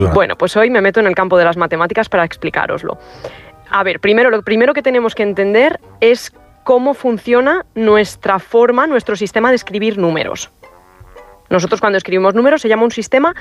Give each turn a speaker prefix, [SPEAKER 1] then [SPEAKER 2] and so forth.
[SPEAKER 1] Bueno, pues hoy me meto en el campo de las matemáticas para explicároslo. A ver, lo primero que tenemos que entender es cómo funciona nuestro sistema de escribir números. Nosotros cuando escribimos números se llama un sistema